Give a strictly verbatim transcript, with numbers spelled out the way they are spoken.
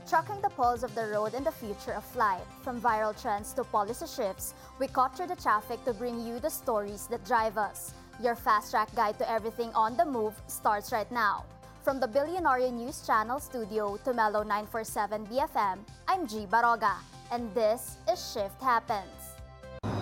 Tracking the pulse of the road and the future of flight, from viral trends to policy shifts, we cut through the traffic to bring you the stories that drive us. Your fast-track guide to everything on the move starts right now. From the Billionaire News Channel studio to Mellow nine forty-seven B F M, I'm G. Baroga, and this is Shift Happens.